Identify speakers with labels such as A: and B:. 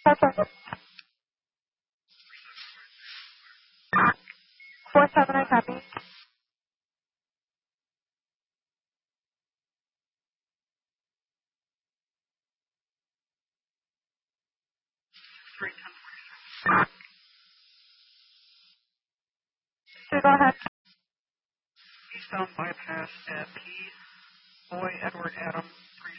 A: Perfect. 47, I copy. So go ahead.
B: Eastbound bypass at P. Boy Edward Adam.